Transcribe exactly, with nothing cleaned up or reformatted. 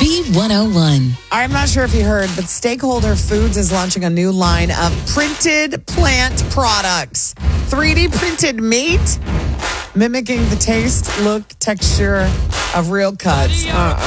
B one oh one. I'm not sure if you heard, but Stakeholder Foods is launching a new line of printed plant products. three D printed meat, mimicking the taste, look, texture of real cuts. Uh-uh.